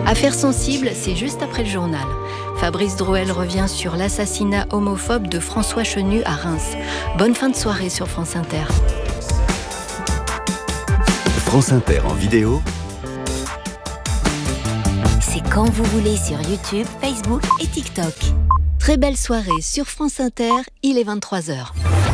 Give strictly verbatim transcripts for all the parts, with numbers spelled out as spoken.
Affaire sensible, c'est juste après le journal. Fabrice Drouel revient sur l'assassinat homophobe de François Chenu à Reims. Bonne fin de soirée sur France Inter. France Inter en vidéo. C'est quand vous voulez sur YouTube, Facebook et TikTok. Très belle soirée sur France Inter, il est vingt-trois heures.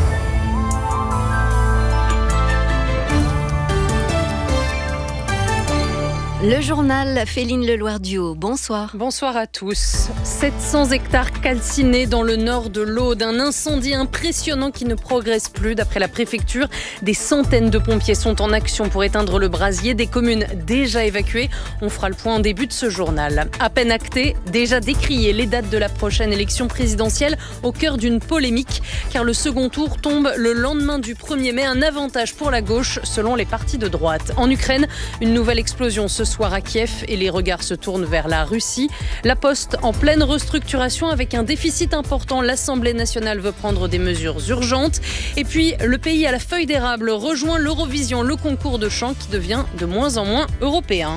Le journal Féline Leloir-Duhaut, bonsoir. Bonsoir à tous. sept cents hectares calcinés dans le nord de l'Aude. Un incendie impressionnant qui ne progresse plus. D'après la préfecture, des centaines de pompiers sont en action pour éteindre le brasier. Des communes déjà évacuées. On fera le point en début de ce journal. À peine acté, déjà décrié les dates de la prochaine élection présidentielle au cœur d'une polémique. Car le second tour tombe le lendemain du premier mai. Un avantage pour la gauche selon les partis de droite. En Ukraine, une nouvelle explosion ce soir à Kiev et les regards se tournent vers la Russie. La Poste en pleine restructuration avec un déficit important. L'Assemblée nationale veut prendre des mesures urgentes. Et puis, le pays à la feuille d'érable rejoint l'Eurovision, le concours de chant qui devient de moins en moins européen.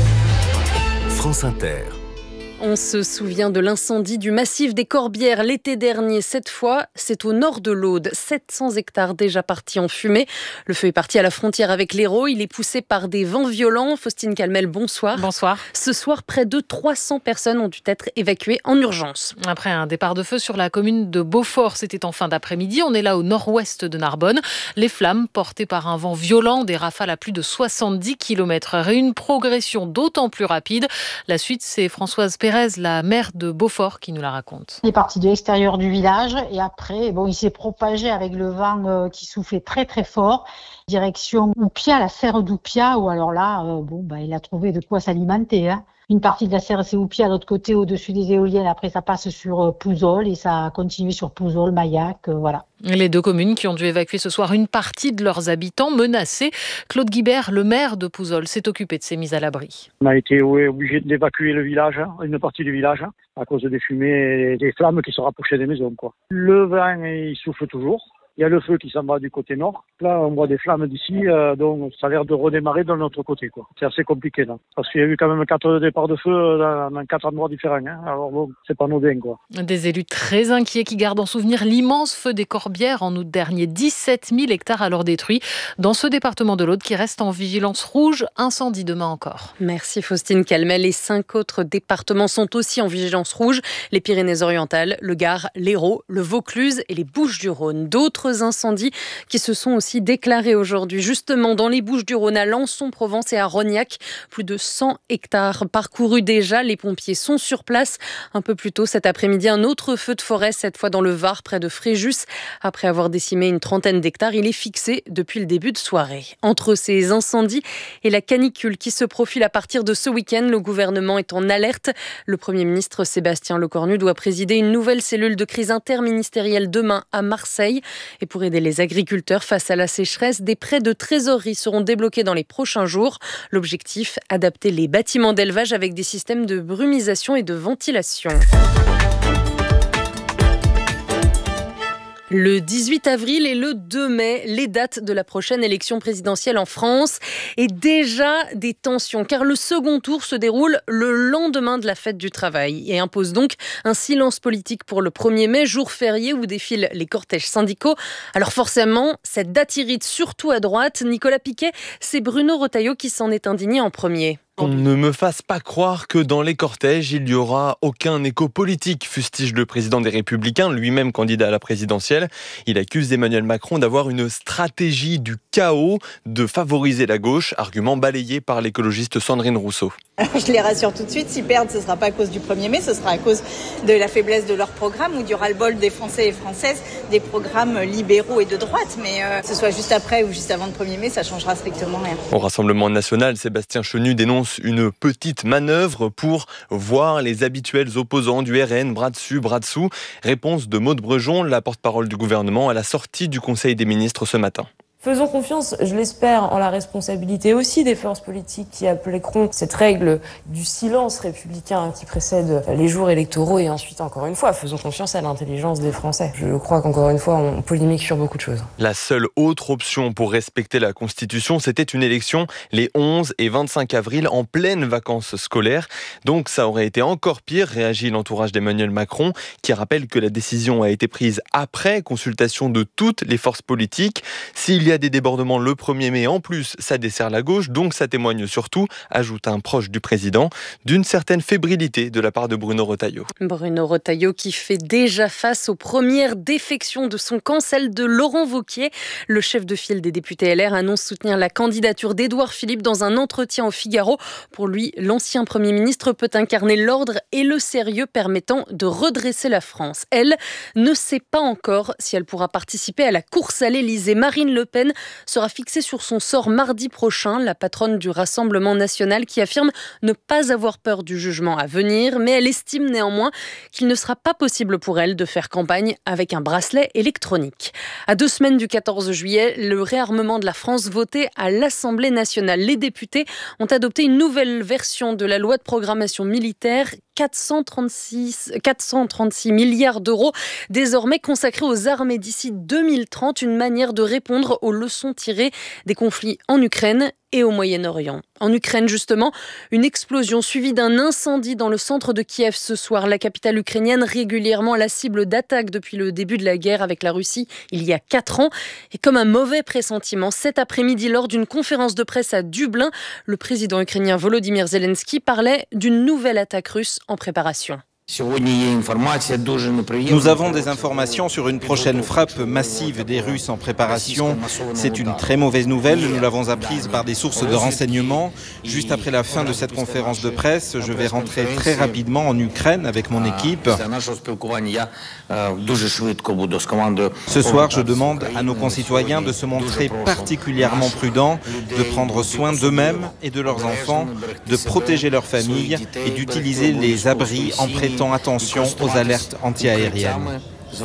France Inter. On se souvient de l'incendie du massif des Corbières l'été dernier. Cette fois, c'est au nord de l'Aude. sept cents hectares déjà partis en fumée. Le feu est parti à la frontière avec l'Hérault. Il est poussé par des vents violents. Faustine Calmel, bonsoir. Bonsoir. Ce soir, près de trois cents personnes ont dû être évacuées en urgence. Après un départ de feu sur la commune de Beaufort, c'était en fin d'après-midi. On est là au nord-ouest de Narbonne. Les flammes, portées par un vent violent, des rafales à plus de soixante-dix kilomètres heure et une progression d'autant plus rapide. La suite, c'est Françoise Pérez, la maire de Beaufort, qui nous la raconte. Il est parti de l'extérieur du village et après, bon, il s'est propagé avec le vent euh, qui soufflait très très fort, direction Oupia, la serre d'Oupia, où alors là, euh, bon, bah, il a trouvé de quoi s'alimenter. Hein. Une partie de la serre, c'est Oupia, l'autre côté, au-dessus des éoliennes. Après, ça passe sur euh, Pouzol et ça a continué sur Pouzol, Maillac, euh, voilà. Les deux communes qui ont dû évacuer ce soir une partie de leurs habitants menacés. Claude Guibert, le maire de Pouzol, s'est occupé de ces mises à l'abri. On a été ouais, obligé d'évacuer le village, une partie du village, à cause des fumées et des flammes qui se rapprochaient des maisons, quoi. Le vent, il souffle toujours. Il y a le feu qui s'en va du côté nord. Là, on voit des flammes d'ici, euh, donc ça a l'air de redémarrer de notre côté, quoi. C'est assez compliqué, là. Parce qu'il y a eu quand même quatre départs de feu dans, dans quatre endroits différents. Hein. Alors bon, c'est pas anodin, quoi. Des élus très inquiets qui gardent en souvenir l'immense feu des Corbières en août dernier. dix-sept mille hectares alors détruits dans ce département de l'Aude qui reste en vigilance rouge. Incendie demain encore. Merci Faustine Calmel. Les cinq autres départements sont aussi en vigilance rouge. Les Pyrénées-Orientales, le Gard, l'Hérault, le Vaucluse et les Bouches-du-Rhône. D'autres incendies qui se sont aussi déclarés aujourd'hui. Justement, dans les Bouches-du-Rhône, à Lançon, Provence et à Rognac, plus de cent hectares parcourus déjà. Les pompiers sont sur place. Un peu plus tôt cet après-midi, un autre feu de forêt, cette fois dans le Var, près de Fréjus. Après avoir décimé une trentaine d'hectares, il est fixé depuis le début de soirée. Entre ces incendies et la canicule qui se profile à partir de ce week-end, le gouvernement est en alerte. Le Premier ministre Sébastien Lecornu doit présider une nouvelle cellule de crise interministérielle demain à Marseille. Et pour aider les agriculteurs face à la sécheresse, des prêts de trésorerie seront débloqués dans les prochains jours. L'objectif, adapter les bâtiments d'élevage avec des systèmes de brumisation et de ventilation. Le dix-huit avril et le deux mai, les dates de la prochaine élection présidentielle en France. Et déjà des tensions, car le second tour se déroule le lendemain de la fête du travail et impose donc un silence politique pour le premier mai, jour férié où défilent les cortèges syndicaux. Alors forcément, cette date irrite surtout à droite. Nicolas Piquet, c'est Bruno Retailleau qui s'en est indigné en premier. Qu'on ne me fasse pas croire que dans les cortèges, il n'y aura aucun écho politique, fustige le président des Républicains, lui-même candidat à la présidentielle. Il accuse Emmanuel Macron d'avoir une stratégie du chaos, de favoriser la gauche, argument balayé par l'écologiste Sandrine Rousseau. Alors, je les rassure tout de suite, s'ils perdent, ce ne sera pas à cause du premier mai, ce sera à cause de la faiblesse de leur programme ou du ras-le-bol des Français et Françaises, des programmes libéraux et de droite. Mais euh, que ce soit juste après ou juste avant le premier mai, ça changera strictement rien. Au Rassemblement national, Sébastien Chenu dénonce une petite manœuvre pour voir les habituels opposants du R N, bras dessus, bras dessous. Réponse de Maude Brejon, la porte-parole du gouvernement, à la sortie du Conseil des ministres ce matin. Faisons confiance, je l'espère, en la responsabilité aussi des forces politiques qui appliqueront cette règle du silence républicain qui précède les jours électoraux et ensuite, encore une fois, faisons confiance à l'intelligence des Français. Je crois qu'encore une fois, on polémique sur beaucoup de choses. La seule autre option pour respecter la Constitution, c'était une élection les onze et vingt-cinq avril en pleine vacances scolaires. Donc ça aurait été encore pire, réagit l'entourage d'Emmanuel Macron, qui rappelle que la décision a été prise après consultation de toutes les forces politiques. S'il y a des débordements le premier mai, en plus, ça dessert la gauche, donc ça témoigne surtout, ajoute un proche du président, d'une certaine fébrilité de la part de Bruno Retailleau. Bruno Retailleau qui fait déjà face aux premières défections de son camp, celle de Laurent Wauquiez. Le chef de file des députés L R annonce soutenir la candidature d'Édouard Philippe dans un entretien au Figaro. Pour lui, l'ancien Premier ministre peut incarner l'ordre et le sérieux permettant de redresser la France. Elle ne sait pas encore si elle pourra participer à la course à l'Élysée. Marine Le Pen sera fixée sur son sort mardi prochain. La patronne du Rassemblement national qui affirme ne pas avoir peur du jugement à venir, mais elle estime néanmoins qu'il ne sera pas possible pour elle de faire campagne avec un bracelet électronique. À deux semaines du quatorze juillet, le réarmement de la France voté à l'Assemblée nationale. Les députés ont adopté une nouvelle version de la loi de programmation militaire. quatre cent trente-six, quatre cent trente-six milliards d'euros désormais consacrés aux armées d'ici deux mille trente, une manière de répondre aux leçons tirées des conflits en Ukraine et au Moyen-Orient. En Ukraine, justement, une explosion suivie d'un incendie dans le centre de Kiev ce soir. La capitale ukrainienne, régulièrement la cible d'attaques depuis le début de la guerre avec la Russie il y a quatre ans. Et comme un mauvais pressentiment, cet après-midi, lors d'une conférence de presse à Dublin, le président ukrainien Volodymyr Zelensky parlait d'une nouvelle attaque russe en préparation. Nous avons des informations sur une prochaine frappe massive des Russes en préparation. C'est une très mauvaise nouvelle, nous l'avons apprise par des sources de renseignement. Juste après la fin de cette conférence de presse, je vais rentrer très rapidement en Ukraine avec mon équipe. Ce soir, je demande à nos concitoyens de se montrer particulièrement prudents, de prendre soin d'eux-mêmes et de leurs enfants, de protéger leurs familles et d'utiliser les abris en prêtant attention aux alertes antiaériennes.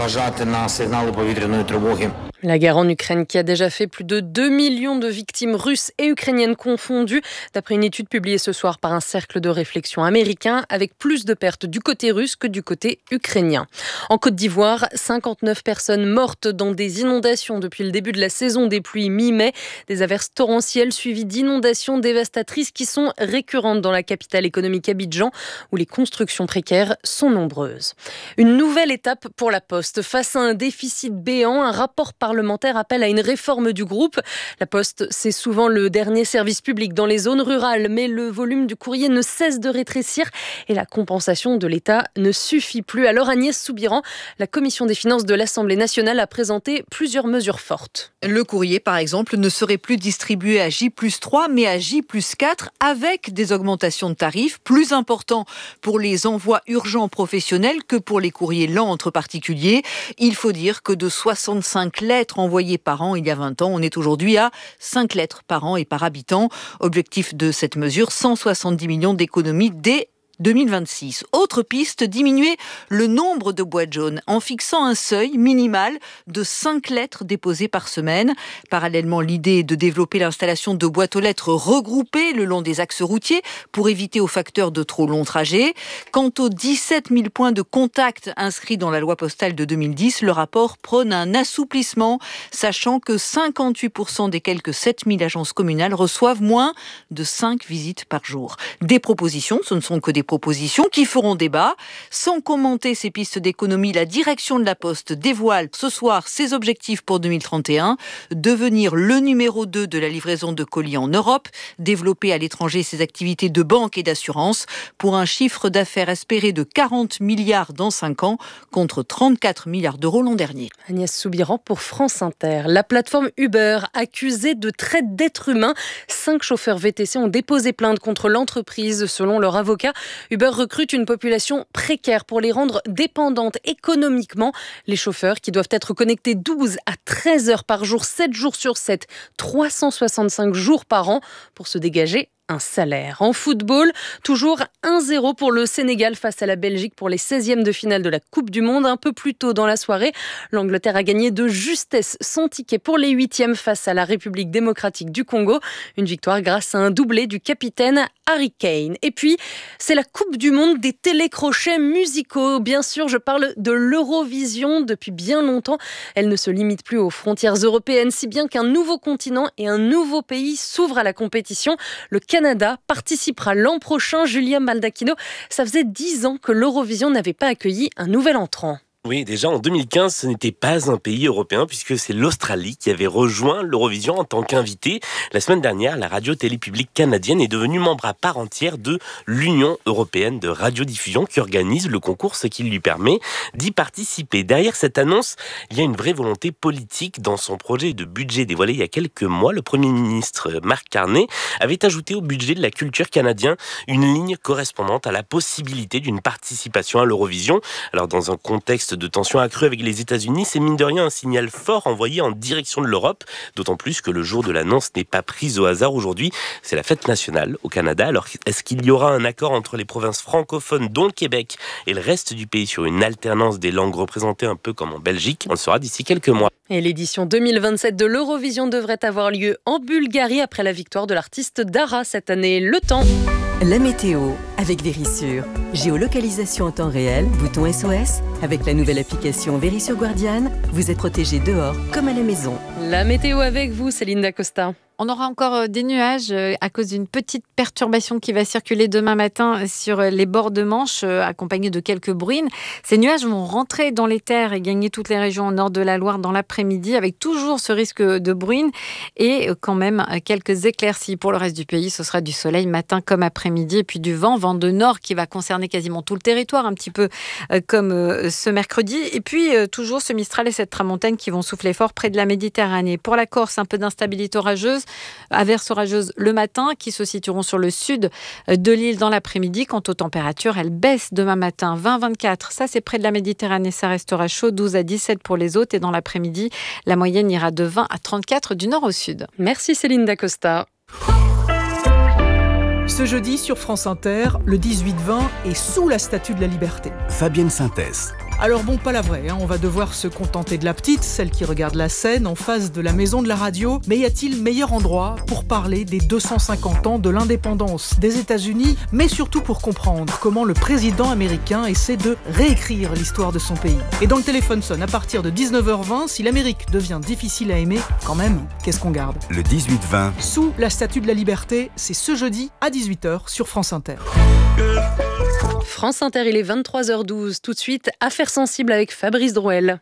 La guerre en Ukraine qui a déjà fait plus de deux millions de victimes russes et ukrainiennes confondues, d'après une étude publiée ce soir par un cercle de réflexion américain, avec plus de pertes du côté russe que du côté ukrainien. En Côte d'Ivoire, cinquante-neuf personnes mortes dans des inondations depuis le début de la saison des pluies mi-mai. Des averses torrentielles suivies d'inondations dévastatrices qui sont récurrentes dans la capitale économique Abidjan, où les constructions précaires sont nombreuses. Une nouvelle étape pour la Poste. Face à un déficit béant, un rapport par parlementaire appelle à une réforme du groupe. La Poste, c'est souvent le dernier service public dans les zones rurales, mais le volume du courrier ne cesse de rétrécir et la compensation de l'État ne suffit plus. Alors Agnès Soubiran, la Commission des finances de l'Assemblée nationale a présenté plusieurs mesures fortes. Le courrier, par exemple, ne serait plus distribué à J plus trois, mais à J plus quatre, avec des augmentations de tarifs plus importants pour les envois urgents professionnels que pour les courriers lents entre particuliers. Il faut dire que de soixante-cinq lettres envoyées par an il y a vingt ans, on est aujourd'hui à cinq lettres par an et par habitant. Objectif de cette mesure, cent soixante-dix millions d'économies dès deux mille vingt-six. Autre piste, diminuer le nombre de boîtes jaunes en fixant un seuil minimal de cinq lettres déposées par semaine. Parallèlement, l'idée est de développer l'installation de boîtes aux lettres regroupées le long des axes routiers pour éviter aux facteurs de trop longs trajets. Quant aux dix-sept mille points de contact inscrits dans la loi postale de deux mille dix, le rapport prône un assouplissement, sachant que cinquante-huit pour cent des quelques sept mille agences communales reçoivent moins de cinq visites par jour. Des propositions, ce ne sont que des propositions qui feront débat. Sans commenter ces pistes d'économie, la direction de la Poste dévoile ce soir ses objectifs pour deux mille trente et un, devenir le numéro deux de la livraison de colis en Europe, développer à l'étranger ses activités de banque et d'assurance pour un chiffre d'affaires espéré de quarante milliards dans cinq ans contre trente-quatre milliards d'euros l'an dernier. Agnès Soubiran pour France Inter. La plateforme Uber accusée de traite d'êtres humains. Cinq chauffeurs V T C ont déposé plainte contre l'entreprise selon leur avocat. Uber recrute une population précaire pour les rendre dépendantes économiquement. Les chauffeurs qui doivent être connectés douze à treize heures par jour, sept jours sur sept, trois cent soixante-cinq jours par an pour se dégager un salaire. En football, toujours un zéro pour le Sénégal face à la Belgique pour les seizièmes de finale de la Coupe du Monde. Un peu plus tôt dans la soirée, l'Angleterre a gagné de justesse son ticket pour les huitièmes face à la République démocratique du Congo. Une victoire grâce à un doublé du capitaine Harry Kane. Et puis, c'est la Coupe du Monde des télécrochets musicaux. Bien sûr, je parle de l'Eurovision. Depuis bien longtemps, elle ne se limite plus aux frontières européennes, si bien qu'un nouveau continent et un nouveau pays s'ouvrent à la compétition. Le Canada participera l'an prochain. Julia Baldacchino, ça faisait dix ans que l'Eurovision n'avait pas accueilli un nouvel entrant. Oui, déjà en deux mille quinze, ce n'était pas un pays européen puisque c'est l'Australie qui avait rejoint l'Eurovision en tant qu'invité. La semaine dernière, la radio-télé publique canadienne est devenue membre à part entière de l'Union européenne de radiodiffusion qui organise le concours, ce qui lui permet d'y participer. Derrière cette annonce, il y a une vraie volonté politique. Dans son projet de budget dévoilé il y a quelques mois, le Premier ministre Mark Carney avait ajouté au budget de la culture canadien une ligne correspondante à la possibilité d'une participation à l'Eurovision. Alors dans un contexte de tensions accrues avec les États-Unis, c'est mine de rien un signal fort envoyé en direction de l'Europe, d'autant plus que le jour de l'annonce n'est pas pris au hasard. Aujourd'hui, c'est la fête nationale au Canada. Alors, est-ce qu'il y aura un accord entre les provinces francophones, dont le Québec, et le reste du pays sur une alternance des langues représentées un peu comme en Belgique? On le saura d'ici quelques mois. Et l'édition deux mille vingt-sept de l'Eurovision devrait avoir lieu en Bulgarie après la victoire de l'artiste Dara cette année. Le temps. La météo avec Vérissure. Géolocalisation en temps réel, bouton S O S. Avec la nouvelle application Vérissure Guardian, vous êtes protégé dehors comme à la maison. La météo avec vous, Céline Dacosta. On aura encore des nuages à cause d'une petite perturbation qui va circuler demain matin sur les bords de Manche, accompagnée de quelques bruines. Ces nuages vont rentrer dans les terres et gagner toutes les régions au nord de la Loire dans l'après-midi, avec toujours ce risque de bruine et quand même quelques éclaircies. Pour le reste du pays, ce sera du soleil matin comme après-midi et puis du vent, vent de nord qui va concerner quasiment tout le territoire, un petit peu comme ce mercredi. Et puis toujours ce Mistral et cette tramontane qui vont souffler fort près de la Méditerranée. Pour la Corse, un peu d'instabilité orageuse. Averses orageuses le matin qui se situeront sur le sud de l'île dans l'après-midi. Quant aux températures, elles baissent demain matin vingt à vingt-quatre. Ça, c'est près de la Méditerranée. Ça restera chaud, douze à dix-sept pour les autres. Et dans l'après-midi, la moyenne ira de vingt à trente-quatre du nord au sud. Merci Céline Dacosta. Ce jeudi sur France Inter, le dix-huit vingt est sous la Statue de la Liberté. Fabienne Synthèse. Alors bon, pas la vraie, hein. On va devoir se contenter de la petite, celle qui regarde la scène en face de la maison de la radio. Mais y a-t-il meilleur endroit pour parler des deux cent cinquante ans de l'indépendance des États-Unis, mais surtout pour comprendre comment le président américain essaie de réécrire l'histoire de son pays. Et dans le téléphone sonne à partir de dix-neuf heures vingt, si l'Amérique devient difficile à aimer, quand même, qu'est-ce qu'on garde? Le dix-huit vingt. Sous la Statue de la Liberté, c'est ce jeudi à dix-huit heures sur France Inter. France Inter, il est vingt-trois heures douze. Tout de suite, Affaires sensibles avec Fabrice Drouel.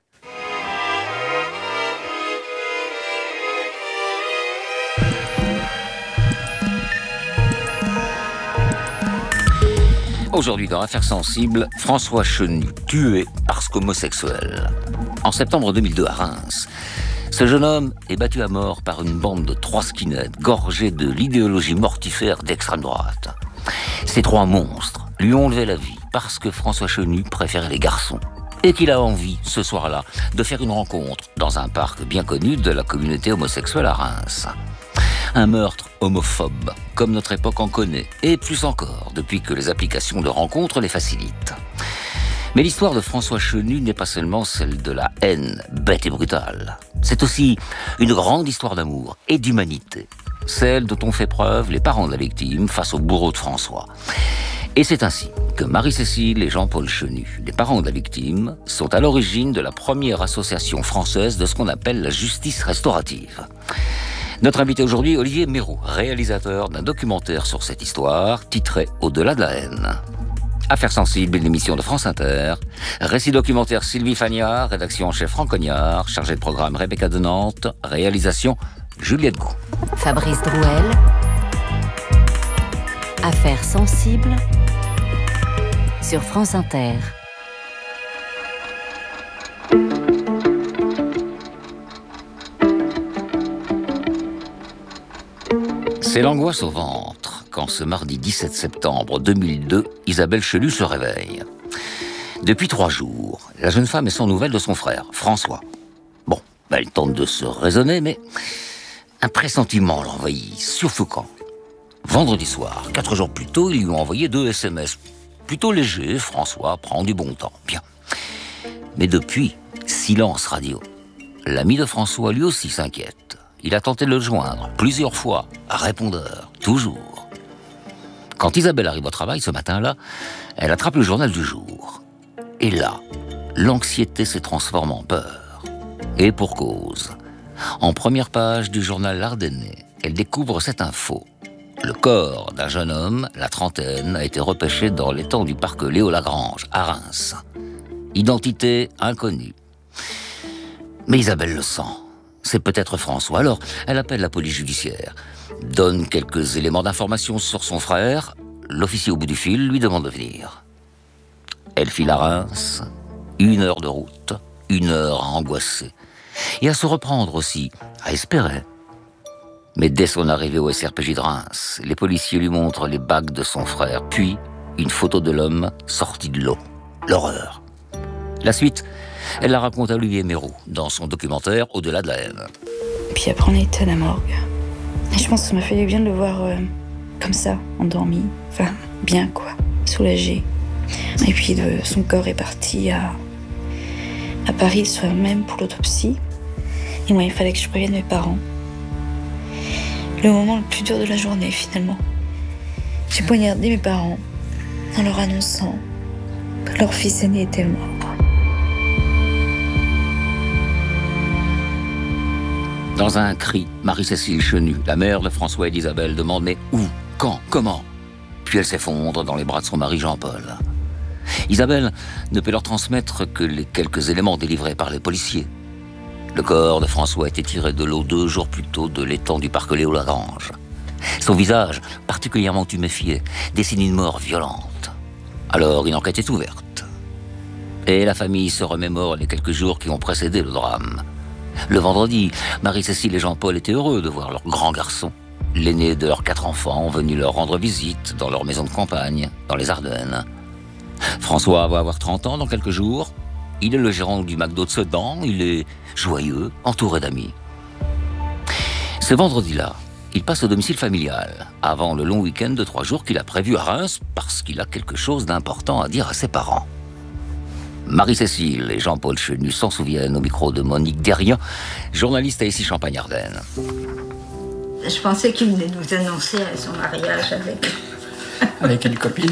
Aujourd'hui dans Affaires sensibles, François Chenu, tué parce qu'homosexuel. En septembre deux mille deux à Reims, ce jeune homme est battu à mort par une bande de trois skinheads gorgés de l'idéologie mortifère d'extrême droite. Ces trois monstres lui ont enlevé la vie parce que François Chenu préférait les garçons et qu'il a envie, ce soir-là, de faire une rencontre dans un parc bien connu de la communauté homosexuelle à Reims. Un meurtre homophobe, comme notre époque en connaît, et plus encore depuis que les applications de rencontres les facilitent. Mais l'histoire de François Chenu n'est pas seulement celle de la haine bête et brutale. C'est aussi une grande histoire d'amour et d'humanité, celle dont ont fait preuve les parents de la victime face au bourreau de François. Et c'est ainsi que Marie-Cécile et Jean-Paul Chenu, les parents de la victime, sont à l'origine de la première association française de ce qu'on appelle la justice restaurative. Notre invité aujourd'hui, Olivier Méraud, réalisateur d'un documentaire sur cette histoire, titré « Au-delà de la haine ». Affaires sensibles, une émission de France Inter. Récit documentaire Sylvie Fagnard, rédaction en chef Franck Cognard, chargé de programme Rebecca de Nantes, réalisation Juliette Gou. Fabrice Drouel. Affaires sensibles sur France Inter. C'est l'angoisse au ventre quand ce mardi dix-sept septembre deux mille deux, Isabelle Chenu se réveille. Depuis trois jours, la jeune femme est sans nouvelles de son frère, François. Bon, elle tente de se raisonner, mais un pressentiment l'envahit, suffocant. Vendredi soir, quatre jours plus tôt, ils lui ont envoyé deux S M S. Plutôt légers, François prend du bon temps. Bien. Mais depuis, silence radio. L'ami de François, lui aussi, s'inquiète. Il a tenté de le joindre plusieurs fois, à répondeur, toujours. Quand Isabelle arrive au travail ce matin-là, elle attrape le journal du jour. Et là, l'anxiété se transforme en peur. Et pour cause. En première page du journal L'Ardennais, elle découvre cette info. Le corps d'un jeune homme, la trentaine, a été repêché dans l'étang du parc Léo-Lagrange, à Reims. Identité inconnue. Mais Isabelle le sent. C'est peut-être François. Alors, elle appelle la police judiciaire, donne quelques éléments d'information sur son frère. L'officier au bout du fil lui demande de venir. Elle file à Reims, une heure de route, une heure à angoisser. Et à se reprendre aussi, à espérer. Mais dès son arrivée au S R P J de Reims, les policiers lui montrent les bagues de son frère, puis une photo de l'homme sorti de l'eau. L'horreur. La suite, elle la raconte à Olivier Mérou dans son documentaire Au-delà de la haine. Puis après, on était à la morgue. Et je pense que ça m'a fait du bien de le voir euh, comme ça, endormi. Enfin, bien quoi, soulagé. Et puis de, son corps est parti à, à Paris le soir même pour l'autopsie. Et moi, il fallait que je prévienne mes parents. Le moment le plus dur de la journée, finalement. J'ai poignardé mes parents en leur annonçant que leur fils aîné était mort. Dans un cri, Marie-Cécile Chenu, la mère de François et d'Isabelle, demande « Mais où? Quand? Comment ?» Puis elle s'effondre dans les bras de son mari Jean-Paul. Isabelle ne peut leur transmettre que les quelques éléments délivrés par les policiers. Le corps de François a été tiré de l'eau deux jours plus tôt de l'étang du parc Léo-Lagrange. Son visage, particulièrement tuméfié, dessine une mort violente. Alors une enquête est ouverte. Et la famille se remémore les quelques jours qui ont précédé le drame. Le vendredi, Marie-Cécile et Jean-Paul étaient heureux de voir leur grand garçon, l'aîné de leurs quatre enfants, venu leur rendre visite dans leur maison de campagne, dans les Ardennes. François va avoir trente ans dans quelques jours. Il est le gérant du McDo de Sedan, il est joyeux, entouré d'amis. Ce vendredi-là, il passe au domicile familial, avant le long week-end de trois jours qu'il a prévu à Reims, parce qu'il a quelque chose d'important à dire à ses parents. Marie-Cécile et Jean-Paul Chenu s'en souviennent au micro de Monique Derrien, journaliste à ici Champagne-Ardenne. Je pensais qu'il venait nous annoncer son mariage avec... avec une copine.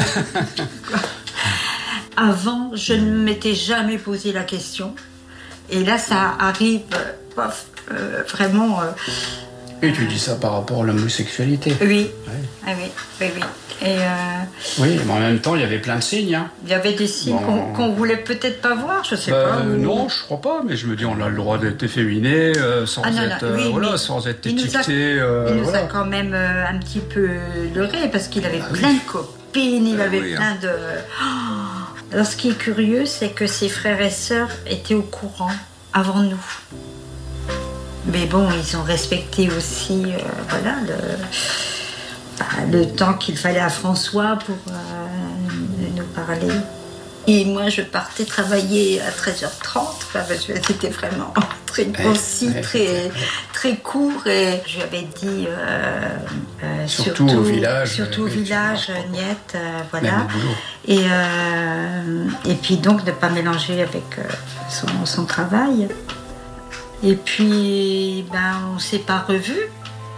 Avant, je ne m'étais jamais posé la question. Et là, ça arrive, pof, euh, vraiment... Euh... Et tu dis ça par rapport à l'homosexualité. Oui, ouais. ah, oui, oui, oui. Et euh... oui, mais en même temps, il y avait plein de signes. Hein. Il y avait des signes bon... qu'on, qu'on voulait peut-être pas voir, je sais bah, pas. Ou... Non, je crois pas, mais je me dis, on a le droit d'être efféminé, euh, sans, ah, non, être, non, oui, euh, voilà, sans être il étiqueté. Nous a, euh, il nous voilà. a quand même euh, un petit peu leurré, parce qu'il avait ah, plein oui. de copines, il ah, avait oui, plein hein. de... Oh. Alors, ce qui est curieux, c'est que ses frères et sœurs étaient au courant avant nous. Mais bon, ils ont respecté aussi euh, voilà, le, bah, le temps qu'il fallait à François pour euh, nous parler. Et moi, je partais travailler à treize heures trente, parce que c'était vraiment très concis, ouais, très, très court. Et je lui avais dit, euh, euh, surtout, surtout au village, surtout au village, Niette, euh, voilà. Et, euh, et puis donc, de ne pas mélanger avec euh, son, son travail. Et puis, ben, on ne s'est pas revus.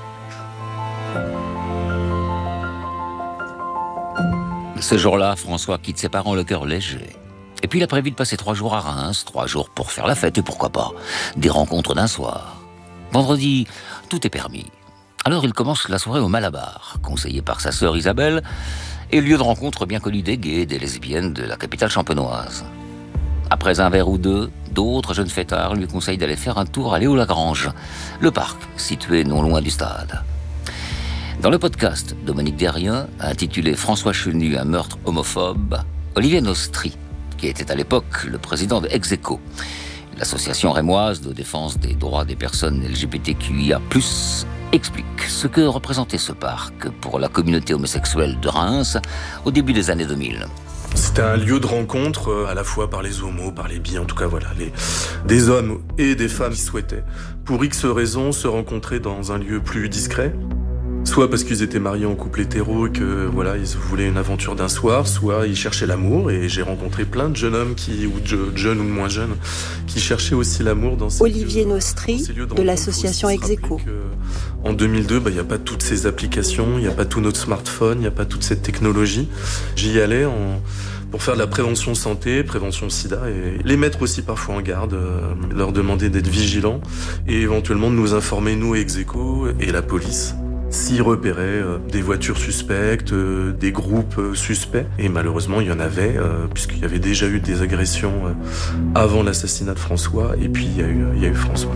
Ce jour-là, François quitte ses parents le cœur léger. Et puis il a prévu de passer trois jours à Reims, trois jours pour faire la fête et pourquoi pas, des rencontres d'un soir. Vendredi, tout est permis. Alors il commence la soirée au Malabar, conseillé par sa sœur Isabelle, et lieu de rencontre bien connu des gays et des lesbiennes de la capitale champenoise. Après un verre ou deux, d'autres jeunes fêtards lui conseillent d'aller faire un tour à Léo-Lagrange, le parc situé non loin du stade. Dans le podcast de Monique Derrien, intitulé « François Chenu, un meurtre homophobe », Olivier Nostri, qui était à l'époque le président de Execo, l'association rémoise de défense des droits des personnes L G B T Q I A plus, explique ce que représentait ce parc pour la communauté homosexuelle de Reims au début des années deux mille. C'était un lieu de rencontre à la fois par les homos, par les bi, en tout cas voilà, les, des hommes et des femmes qui souhaitaient, pour X raisons, se rencontrer dans un lieu plus discret. Soit parce qu'ils étaient mariés en couple hétéro et que voilà, ils voulaient une aventure d'un soir, soit ils cherchaient l'amour. Et j'ai rencontré plein de jeunes hommes qui, ou de jeunes ou de moins jeunes, qui cherchaient aussi l'amour dans ces Olivier lieux, Nostri, ces lieux de, de l'association Execo. En deux mille deux, il bah, n'y a pas toutes ces applications, il n'y a pas tout notre smartphone, il n'y a pas toute cette technologie. J'y allais en... pour faire de la prévention santé, prévention sida, et les mettre aussi parfois en garde, euh, leur demander d'être vigilants et éventuellement de nous informer, nous, Execo et la police, s'ils repéraient euh, des voitures suspectes, euh, des groupes euh, suspects. Et malheureusement, il y en avait, euh, puisqu'il y avait déjà eu des agressions euh, avant l'assassinat de François, et puis il y a eu, il y a eu François.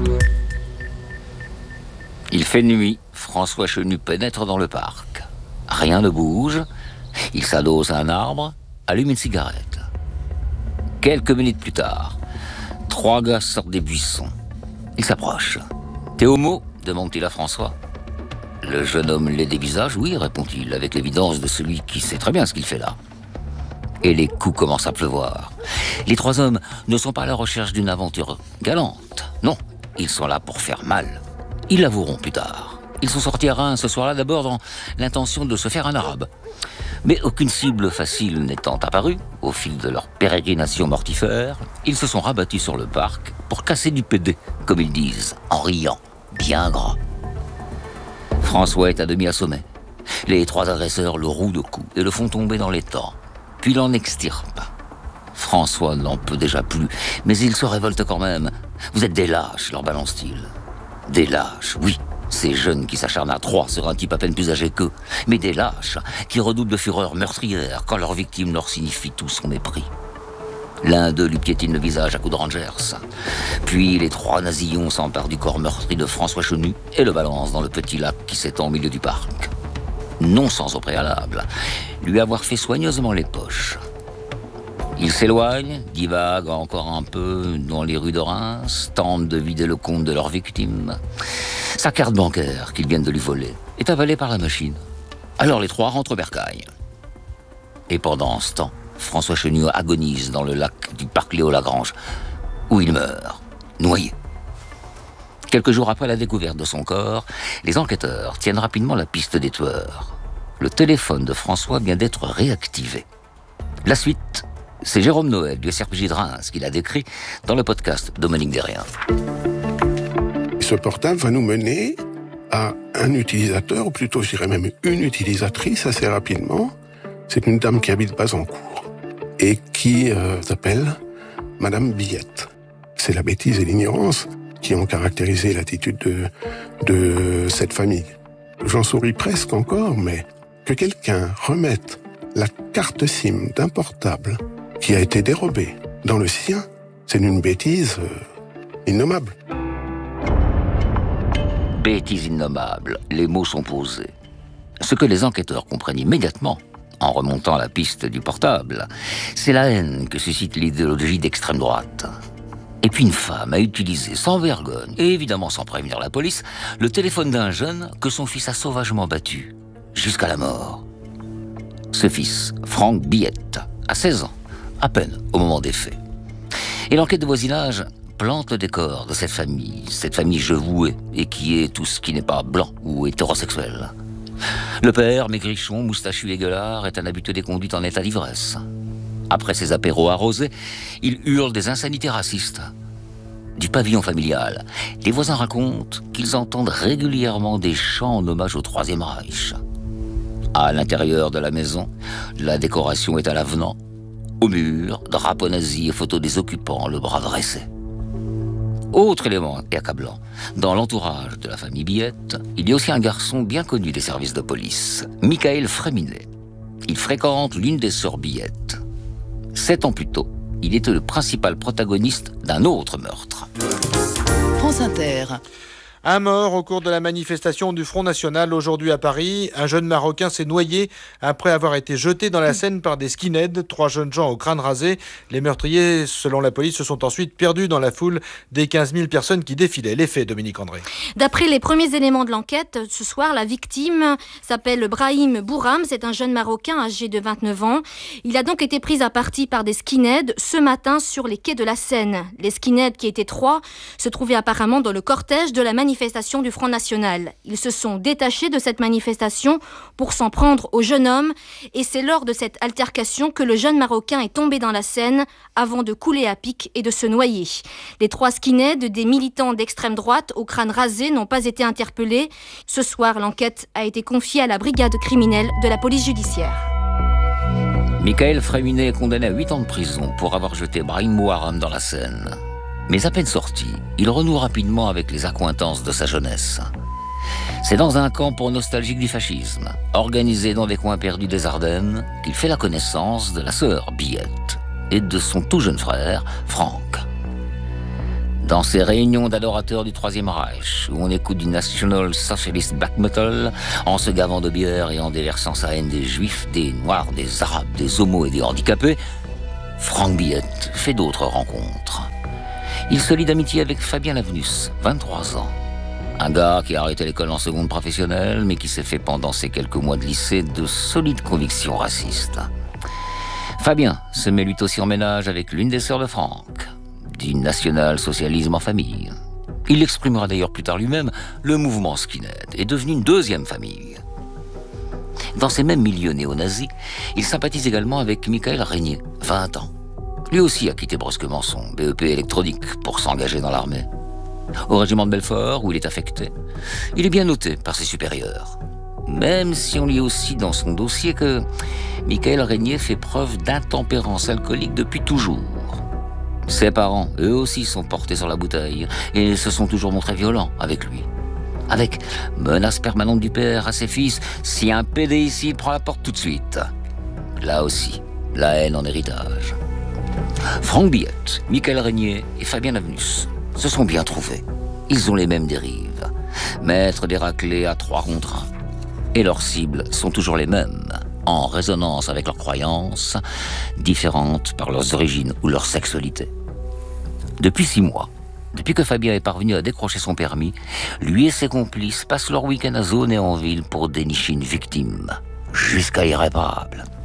Il fait nuit, François Chenu pénètre dans le parc. Rien ne bouge, il s'adosse à un arbre, allume une cigarette. Quelques minutes plus tard, trois gars sortent des buissons. Ils s'approchent. « T'es homo ?» demande-t-il à François. Le jeune homme les dévisage. « Oui » répond-il, avec l'évidence de celui qui sait très bien ce qu'il fait là. Et les coups commencent à pleuvoir. Les trois hommes ne sont pas à la recherche d'une aventure galante. Non, ils sont là pour faire mal. Ils l'avoueront plus tard. Ils sont sortis à Reims ce soir-là d'abord dans l'intention de se faire un arabe. Mais aucune cible facile n'étant apparue, au fil de leur pérégrination mortifère, ils se sont rabattus sur le parc pour casser du pédé, comme ils disent, en riant, bien gras. François est à demi assommé. Les trois agresseurs le rouent de coups et le font tomber dans l'étang, puis l'en extirpent. François n'en peut déjà plus, mais il se révolte quand même. « Vous êtes des lâches », leur balance-t-il. Des lâches, oui. Ces jeunes qui s'acharnent à trois sur un type à peine plus âgé qu'eux, mais des lâches qui redoublent de fureur meurtrière quand leur victime leur signifie tout son mépris. L'un d'eux lui piétine le visage à coups de rangers. Puis les trois nasillons s'emparent du corps meurtri de François Chenu et le balancent dans le petit lac qui s'étend au milieu du parc. Non sans au préalable lui avoir fait soigneusement les poches. Ils s'éloignent, divaguent encore un peu dans les rues de Reims, tentent de vider le compte de leur victime. Sa carte bancaire, qu'ils viennent de lui voler, est avalée par la machine. Alors les trois rentrent au bercail. Et pendant ce temps, François Chenu agonise dans le lac du parc Léo-Lagrange, où il meurt, noyé. Quelques jours après la découverte de son corps, les enquêteurs tiennent rapidement la piste des tueurs. Le téléphone de François vient d'être réactivé. La suite, c'est Jérôme Noël du S R P J de Reims qui l'a décrit dans le podcast Dominique Derrien. Ce portable va nous mener à un utilisateur, ou plutôt je dirais même une utilisatrice assez rapidement. C'est une dame qui habite Bazancourt et qui euh, s'appelle Madame Billette. C'est la bêtise et l'ignorance qui ont caractérisé l'attitude de, de cette famille. J'en souris presque encore, mais que quelqu'un remette la carte SIM d'un portable qui a été dérobé dans le sien, c'est une bêtise euh, innommable. Bêtise innommable, les mots sont posés. Ce que les enquêteurs comprennent immédiatement, en remontant la piste du portable, c'est la haine que suscite l'idéologie d'extrême droite. Et puis une femme a utilisé sans vergogne, et évidemment sans prévenir la police, le téléphone d'un jeune que son fils a sauvagement battu, jusqu'à la mort. Ce fils, Franck Billette, a seize ans, à peine au moment des faits. Et l'enquête de voisinage plante le décor de cette famille, cette famille jevouée, et qui est tout ce qui n'est pas blanc ou hétérosexuel. Le père, maigrichon, moustachu et gueulard, est un habitué des conduites en état d'ivresse. Après ses apéros arrosés, il hurle des insanités racistes. Du pavillon familial, les voisins racontent qu'ils entendent régulièrement des chants en hommage au Troisième Reich. À l'intérieur de la maison, la décoration est à l'avenant. Au mur, drapeau nazi et photos des occupants, le bras dressé. Autre élément accablant, dans l'entourage de la famille Billette, il y a aussi un garçon bien connu des services de police, Michael Fréminet. Il fréquente l'une des sœurs Billette. Sept ans plus tôt, il était le principal protagoniste d'un autre meurtre. France Inter. Un mort au cours de la manifestation du Front National aujourd'hui à Paris. Un jeune Marocain s'est noyé après avoir été jeté dans la Seine par des skinheads, trois jeunes gens au crâne rasé. Les meurtriers, selon la police, se sont ensuite perdus dans la foule des quinze mille personnes qui défilaient. Les faits, Dominique André. D'après les premiers éléments de l'enquête, ce soir, la victime s'appelle Brahim Bouram. C'est un jeune Marocain âgé de vingt-neuf ans. Il a donc été pris à partie par des skinheads ce matin sur les quais de la Seine. Les skinheads, qui étaient trois, se trouvaient apparemment dans le cortège de la manifestation. manifestation du Front National. Ils se sont détachés de cette manifestation pour s'en prendre au jeune homme et c'est lors de cette altercation que le jeune Marocain est tombé dans la Seine avant de couler à pic et de se noyer. Les trois skinheads, des militants d'extrême droite au crâne rasé, n'ont pas été interpellés. Ce soir, l'enquête a été confiée à la brigade criminelle de la police judiciaire. Michael Fréminet est condamné à huit ans de prison pour avoir jeté Brahim Mouharam dans la Seine. Mais à peine sorti, il renoue rapidement avec les accointances de sa jeunesse. C'est dans un camp pour nostalgiques du fascisme, organisé dans des coins perdus des Ardennes, qu'il fait la connaissance de la sœur Billette et de son tout jeune frère, Franck. Dans ces réunions d'adorateurs du Troisième Reich, où on écoute du National Socialist Black Metal, en se gavant de bière et en déversant sa haine des Juifs, des Noirs, des Arabes, des Homos et des handicapés, Franck Billette fait d'autres rencontres. Il se lie d'amitié avec Fabien Lavenus, vingt-trois ans. Un gars qui a arrêté l'école en seconde professionnelle, mais qui s'est fait pendant ces quelques mois de lycée de solides convictions racistes. Fabien se met lui aussi en ménage avec l'une des sœurs de Franck, du national-socialisme en famille. Il exprimera d'ailleurs plus tard lui-même, le mouvement skinhead est devenu une deuxième famille. Dans ces mêmes milieux néo-nazis, il sympathise également avec Michael Régnier, vingt ans. Lui aussi a quitté brusquement son B E P électronique pour s'engager dans l'armée. Au régiment de Belfort, où il est affecté, il est bien noté par ses supérieurs. Même si on lit aussi dans son dossier que Michael Régnier fait preuve d'intempérance alcoolique depuis toujours. Ses parents, eux aussi, sont portés sur la bouteille et se sont toujours montrés violents avec lui. Avec menace permanente du père à ses fils, si un P D ici prend la porte tout de suite. Là aussi, la haine en héritage. Franck Billette, Michael Régnier et Fabien Lavenus se sont bien trouvés. Ils ont les mêmes dérives. Maîtres des raclés à trois contre un. Et leurs cibles sont toujours les mêmes, en résonance avec leurs croyances, différentes par leurs origines ou leur sexualité. Depuis six mois, depuis que Fabien est parvenu à décrocher son permis, lui et ses complices passent leur week-end à zone et en ville pour dénicher une victime, jusqu'à irréparable.